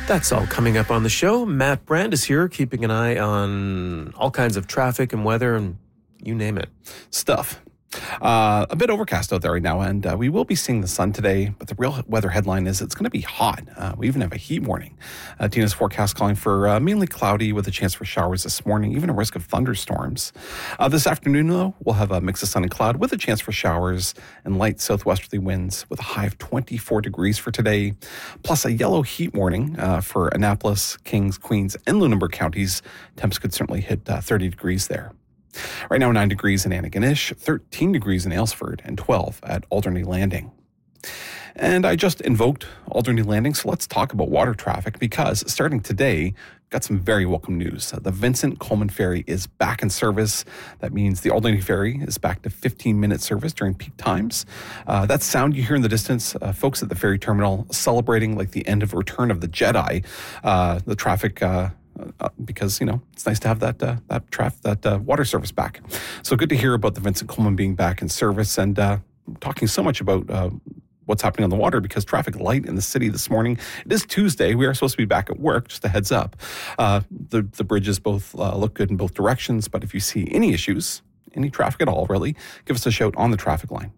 That's all coming up on the show. Matt Brand is here, keeping an eye on all kinds of traffic and weather and you name it. Stuff. A bit overcast out there right now, and we will be seeing the sun today, but the real weather headline is it's going to be hot. We even have a heat warning. Tina's forecast calling for mainly cloudy with a chance for showers this morning, even a risk of thunderstorms. This afternoon, though, we'll have a mix of sun and cloud with a chance for showers and light southwesterly winds with a high of 24 degrees for today, plus a yellow heat warning for Annapolis, Kings, Queens, and Lunenburg counties. Temps could certainly hit 30 degrees there. Right now, 9 degrees in Antigonish, 13 degrees in Aylesford, and 12 at Alderney Landing. And I just invoked Alderney Landing, so let's talk about water traffic because starting today, got some very welcome news. The Vincent Coleman Ferry is back in service. That means the Alderney Ferry is back to 15-minute service during peak times. That sound you hear in the distance, folks at the ferry terminal celebrating like the end of Return of the Jedi. The traffic... because, it's nice to have that water service back. So good to hear about the Vincent Coleman being back in service and talking so much about what's happening on the water because traffic light in the city this morning. It is Tuesday. We are supposed to be back at work, just a heads up. The bridges both look good in both directions, but if you see any issues, any traffic at all, really, give us a shout on the traffic line.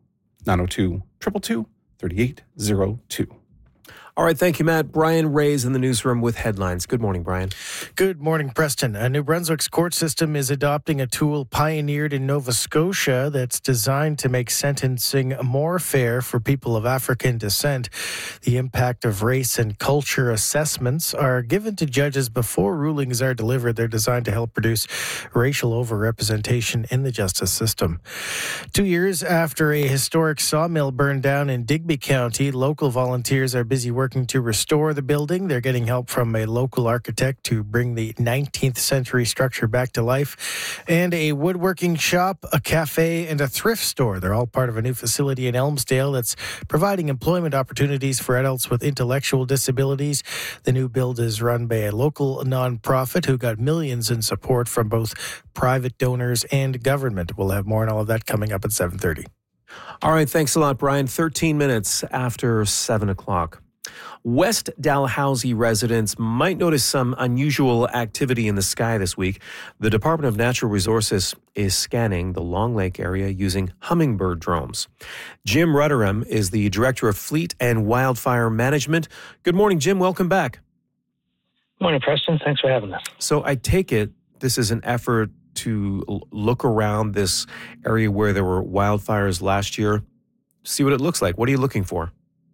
902-222-3802. All right, thank you, Matt. Brian Ray's in the newsroom with headlines. Good morning, Brian. Good morning, Preston. New Brunswick's court system is adopting a tool pioneered in Nova Scotia that's designed to make sentencing more fair for people of African descent. The impact of race and culture assessments are given to judges before rulings are delivered. They're designed to help reduce racial overrepresentation in the justice system. 2 years after a historic sawmill burned down in Digby County, local volunteers are busy working to restore the building. They're getting help from a local architect to bring the 19th century structure back to life. And a woodworking shop, a cafe, and a thrift store. They're all part of a new facility in Elmsdale that's providing employment opportunities for adults with intellectual disabilities. The new build is run by a local nonprofit who got millions in support from both private donors and government. We'll have more on all of that coming up at 7:30. All right, thanks a lot, Brian. 13 minutes after 7 o'clock. West Dalhousie residents might notice some unusual activity in the sky this week. The Department of Natural Resources is scanning the Long Lake area using hummingbird drones. Jim Rudderham is the Director of Fleet and Wildfire Management. Good morning, Jim. Welcome back. Morning, Preston. Thanks for having us. So I take it this is an effort to look around this area where there were wildfires last year, see what it looks like. What are you looking for?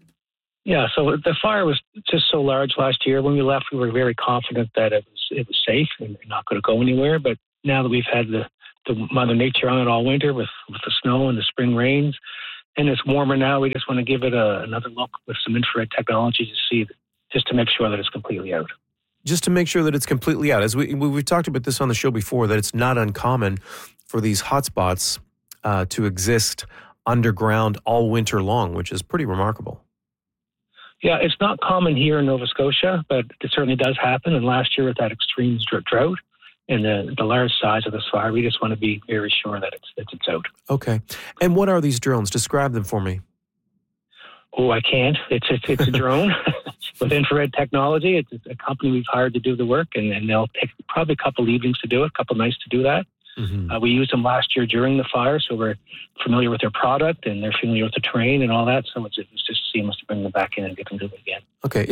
Yeah, so the fire was just so large last year. When we left, we were very confident that it was safe and not going to go anywhere. But now that we've had the Mother Nature on it all winter with the snow and the spring rains, and it's warmer now, we just want to give it another look with some infrared technology to see, just to make sure that it's completely out. Just to make sure that it's completely out. As we've talked about this on the show before, that it's not uncommon for these hotspots to exist underground all winter long, which is pretty remarkable. Yeah, it's not common here in Nova Scotia, but it certainly does happen. And last year with that extreme drought and the large size of this fire, we just want to be very sure that it's out. Okay. And what are these drones? Describe them for me. Oh, I can't. It's a drone with infrared technology. It's a company we've hired to do the work, and they'll take probably a couple evenings to do it, a couple nights to do that. Mm-hmm. We used them last year during the fire, so we're familiar with their product and they're familiar with the terrain and all that. So it's just seamless to bring them back in and get them to do it again. Okay,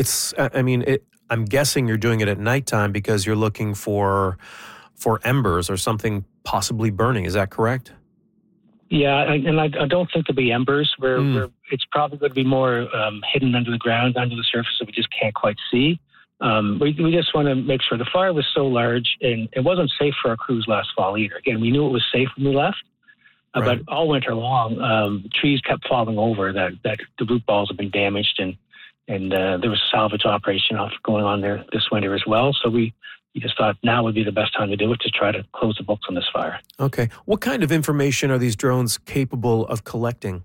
I'm guessing you're doing it at nighttime because you're looking for embers or something possibly burning. Is that correct? Yeah, and I don't think there'll be embers. It's probably going to be more hidden under the ground, under the surface, that we just can't quite see. We just want to make sure the fire was so large, and it wasn't safe for our crews last fall either. Again, we knew it was safe when we left, right. But all winter long, trees kept falling over. That the root balls have been damaged, and there was a salvage operation going on there this winter as well. So we just thought now would be the best time to do it, to try to close the books on this fire. Okay. What kind of information are these drones capable of collecting?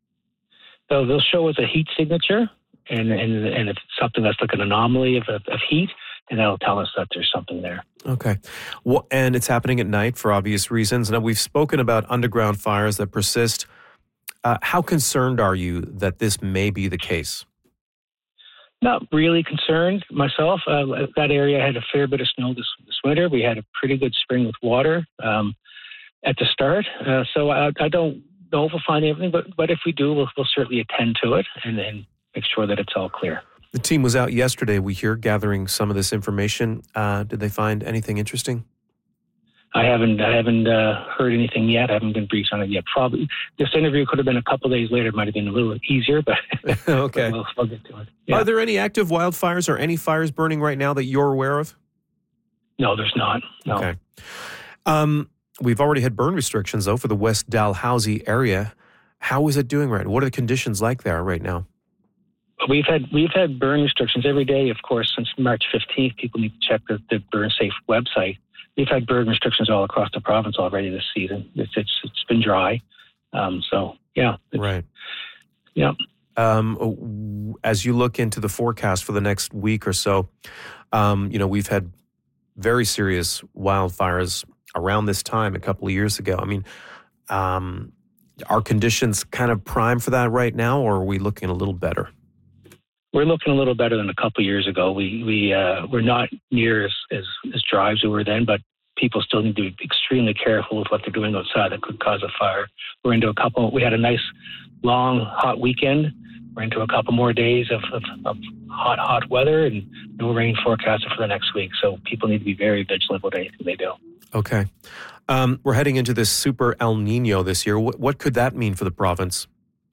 So they'll show us a heat signature, and if it's something that's like an anomaly of heat, and that'll tell us that there's something there. Okay. Well, and it's happening at night for obvious reasons. Now, we've spoken about underground fires that persist. How concerned are you that this may be the case? Not really concerned myself. That area had a fair bit of snow this winter. We had a pretty good spring with water at the start. So I don't know if we'll find everything, but if we do, we'll certainly attend to it and then make sure that it's all clear. The team was out yesterday, we hear, gathering some of this information. Did they find anything interesting? I haven't heard anything yet. I haven't been briefed on it yet. Probably this interview could have been a couple of days later. It might have been a little easier, but okay. But we'll get to it. Yeah. Are there any active wildfires or any fires burning right now that you're aware of? No, there's not. No. Okay. We've already had burn restrictions, though, for the West Dalhousie area. How is it doing right now? What are the conditions like there right now? We've had burn restrictions every day, of course, since March 15th. People need to check the Burn Safe website. We've had burn restrictions all across the province already this season. It's been dry, so yeah. Right. Yeah. As you look into the forecast for the next week or so, we've had very serious wildfires around this time a couple of years ago. I mean, are conditions kind of prime for that right now, or are we looking a little better? We're looking a little better than a couple of years ago. We're not near as dry as we were then, but people still need to be extremely careful with what they're doing outside that could cause a fire. We had a nice long hot weekend. We're into a couple more days of hot weather and no rain forecasted for the next week. So people need to be very vigilant with anything they do. Okay. We're heading into this super El Nino this year. What could that mean for the province?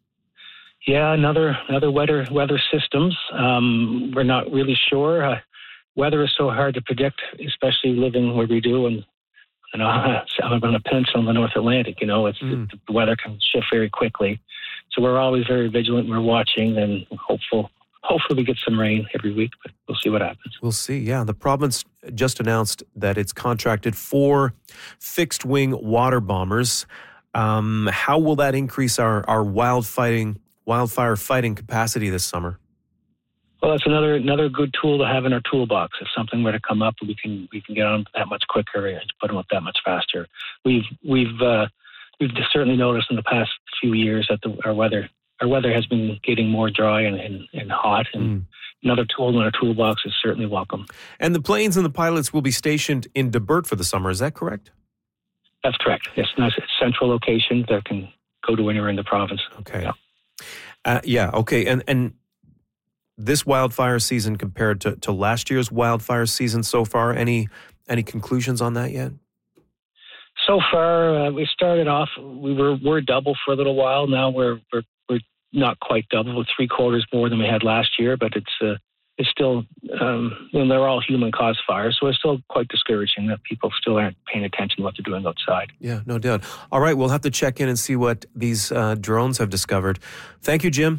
Yeah, another weather systems. We're not really sure. Weather is so hard to predict, especially living where we do, and I'm on a peninsula in the North Atlantic. The weather can shift very quickly, so we're always very vigilant. We're watching, and hopefully we get some rain every week, but we'll see what happens. We'll see. Yeah, the province just announced that it's contracted 4 fixed-wing water bombers. How will that increase our wildfire fighting capacity this summer? Well, that's another good tool to have in our toolbox. If something were to come up, we can get on that much quicker and put them up that much faster. We've certainly noticed in the past few years that our weather has been getting more dry and hot, and another tool in our toolbox is certainly welcome. And the planes and the pilots will be stationed in Debert for the summer. Is that correct? That's correct. Yes, nice central location that can go to anywhere in the province. Okay. Yeah. Okay. And this wildfire season compared to last year's wildfire season so far, any conclusions on that yet? So far, we started off, we're double for a little while. Now we're not quite double, with 3/4 more than we had last year, but it's still, they're all human-caused fires, so it's still quite discouraging that people still aren't paying attention to what they're doing outside. Yeah, no doubt. All right, we'll have to check in and see what these drones have discovered. Thank you, Jim.